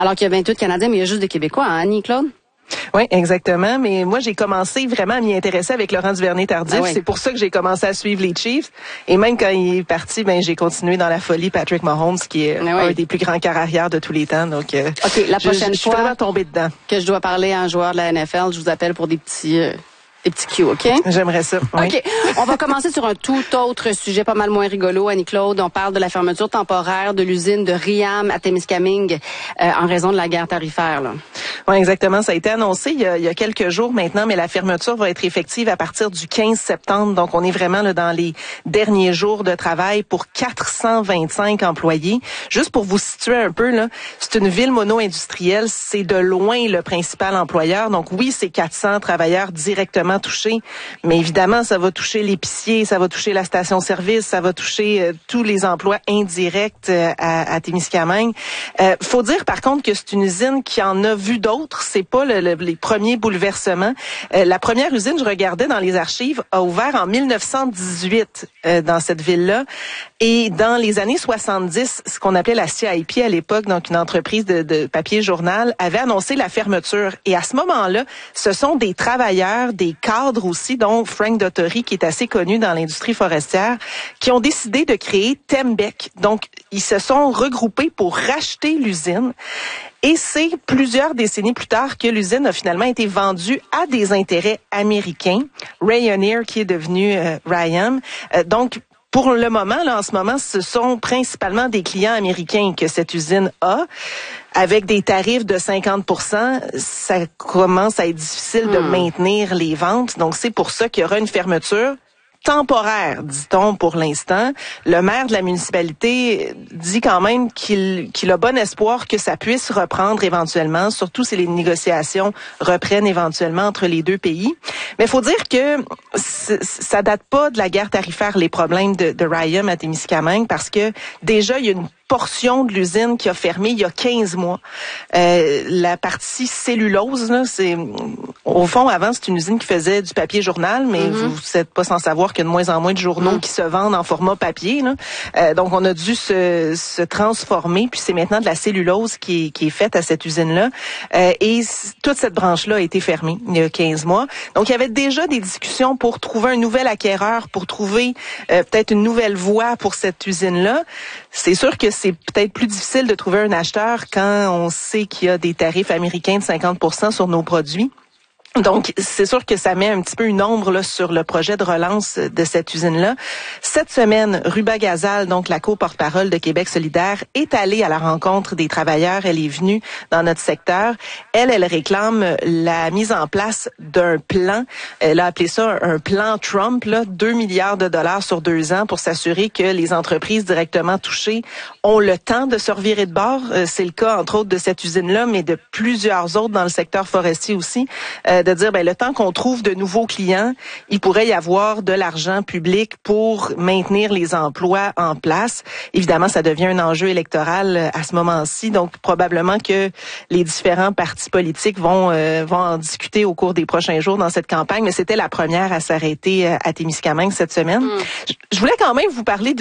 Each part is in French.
Alors qu'il y a 28 Canadiens, mais il y a juste des Québécois, hein, Annie-Claude? Oui, exactement. Mais moi, j'ai commencé vraiment à m'y intéresser avec Laurent Duvernay-Tardif. Ah oui. C'est pour ça que j'ai commencé à suivre les Chiefs. Et même quand il est parti, j'ai continué dans la folie Patrick Mahomes, qui est un des plus grands carrières de tous les temps. Donc, OK, la prochaine fois, je suis vraiment tombée dedans. Que je dois parler à un joueur de la NFL, je vous appelle pour des petits cues, OK? J'aimerais ça. Oui. OK. On va commencer sur un tout autre sujet, pas mal moins rigolo, Annie-Claude. On parle de la fermeture temporaire de l'usine de Riam à Témiscamingue en raison de la guerre tarifaire, là. Oui, exactement. Ça a été annoncé il y a quelques jours maintenant, mais la fermeture va être effective à partir du 15 septembre. Donc, on est vraiment là dans les derniers jours de travail pour 425 employés. Juste pour vous situer un peu, là, c'est une ville mono-industrielle. C'est de loin le principal employeur. Donc, oui, c'est 400 travailleurs directement touchés, mais évidemment, ça va toucher l'épicier, ça va toucher la station-service, ça va toucher tous les emplois indirects à Témiscamingue. Faut dire, par contre, que c'est une usine qui en a vu d'autres. C'est pas les premiers bouleversements. La première usine, je regardais dans les archives, a ouvert en 1918 dans cette ville-là. Et dans les années 70, ce qu'on appelait la CIP à l'époque, donc une entreprise de papier journal, avait annoncé la fermeture. Et à ce moment-là, ce sont des travailleurs, des cadres aussi, dont Frank Dottori, qui est assez connu dans l'industrie forestière, qui ont décidé de créer Tembec. Donc, ils se sont regroupés pour racheter l'usine. Et c'est plusieurs décennies plus tard que l'usine a finalement été vendue à des intérêts américains. Rayonier, qui est devenu Riam. Donc, pour le moment, là, en ce moment, ce sont principalement des clients américains que cette usine a. Avec des tarifs de 50%, ça commence à être difficile de maintenir les ventes. Donc, c'est pour ça qu'il y aura une fermeture temporaire, dit-on pour l'instant. Le maire de la municipalité dit quand même qu'il a bon espoir que ça puisse reprendre éventuellement, surtout si les négociations reprennent éventuellement entre les deux pays. Mais il faut dire que ça date pas de la guerre tarifaire, les problèmes de Riam à Témiscamingue, parce que déjà, il y a une portion de l'usine qui a fermé il y a 15 mois. La partie cellulose, là, c'est au fond, avant, c'est une usine qui faisait du papier journal, mais vous n'êtes pas sans savoir qu'il y a de moins en moins de journaux qui se vendent en format papier, là. Donc, on a dû se transformer, puis c'est maintenant de la cellulose qui est faite à cette usine-là. Et toute cette branche-là a été fermée il y a 15 mois. Donc, il y avait déjà des discussions pour trouver un nouvel acquéreur, pour trouver peut-être une nouvelle voie pour cette usine-là. C'est sûr que c'est peut-être plus difficile de trouver un acheteur quand on sait qu'il y a des tarifs américains de 50% sur nos produits. Donc, c'est sûr que ça met un petit peu une ombre là, sur le projet de relance de cette usine-là. Cette semaine, Ruba Gazal, donc la co-porte-parole de Québec solidaire, est allée à la rencontre des travailleurs. Elle est venue dans notre secteur. Elle réclame la mise en place d'un plan. Elle a appelé ça un plan Trump, là, 2 milliards de dollars sur 2 ans pour s'assurer que les entreprises directement touchées ont le temps de se revirer de bord. C'est le cas, entre autres, de cette usine-là, mais de plusieurs autres dans le secteur forestier aussi. De dire, le temps qu'on trouve de nouveaux clients, il pourrait y avoir de l'argent public pour maintenir les emplois en place. Évidemment, ça devient un enjeu électoral à ce moment-ci, donc probablement que les différents partis politiques vont en discuter au cours des prochains jours dans cette campagne, mais c'était la première à s'arrêter à Témiscamingue cette semaine. Je voulais quand même vous parler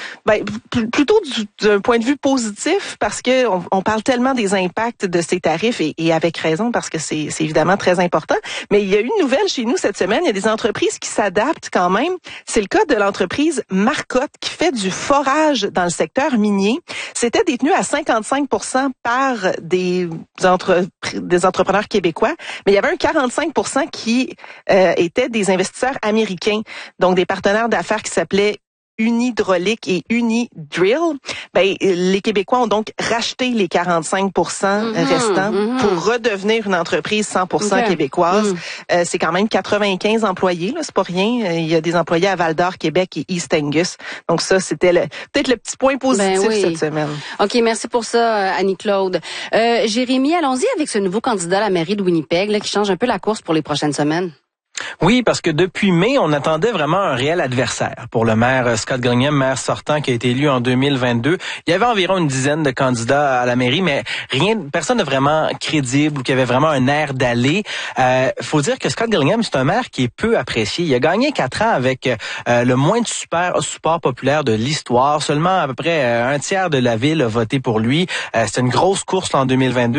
plutôt d'un point de vue positif, parce que on parle tellement des impacts de ces tarifs, et avec raison, parce que c'est évidemment très important. Mais il y a une nouvelle chez nous cette semaine. Il y a des entreprises qui s'adaptent quand même. C'est le cas de l'entreprise Marcotte qui fait du forage dans le secteur minier. C'était détenu à 55% par des entrepreneurs québécois, mais il y avait un 45% qui étaient des investisseurs américains, donc des partenaires d'affaires qui s'appelaient Unihydraulique et Unidrill. Les Québécois ont donc racheté les 45% restants pour redevenir une entreprise 100% québécoise. C'est quand même 95 employés, là, c'est pas rien. Il y a des employés à Val-d'Or, Québec et East Angus. Donc ça, c'était peut-être le petit point positif cette semaine. OK, merci pour ça, Annie-Claude. Jérémy, allons-y avec ce nouveau candidat à la mairie de Winnipeg là, qui change un peu la course pour les prochaines semaines. Oui, parce que depuis mai, on attendait vraiment un réel adversaire pour le maire Scott Gillingham, maire sortant qui a été élu en 2022. Il y avait environ une dizaine de candidats à la mairie, mais personne de vraiment crédible ou qui avait vraiment un air d'aller. Faut dire que Scott Gillingham, c'est un maire qui est peu apprécié. Il a gagné 4 ans avec le moins de support populaire de l'histoire. Seulement à peu près un tiers de la ville a voté pour lui. C'était une grosse course en 2022.